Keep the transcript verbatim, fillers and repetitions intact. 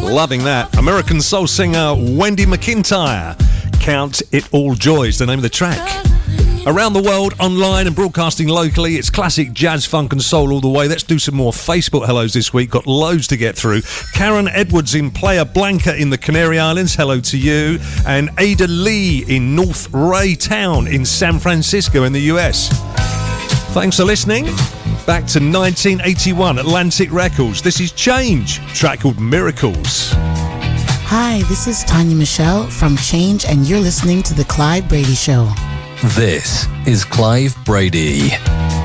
Loving that. American soul singer Wendy McIntyre. Count It All Joys, the name of the track. Around the world, online and broadcasting locally, it's classic jazz, funk and soul all the way. Let's do some more Facebook hellos this week. Got loads to get through. Karen Edwards in Playa Blanca in the Canary Islands. Hello to you. And Ada Lee in North Ray Town in San Francisco in the U S. Thanks for listening. Back to nineteen eighty-one, Atlantic Records. This is Change, a track called Miracles. Hi, this is Tanya Michelle from Change, and you're listening to The Clive Brady Show. This is Clive Brady.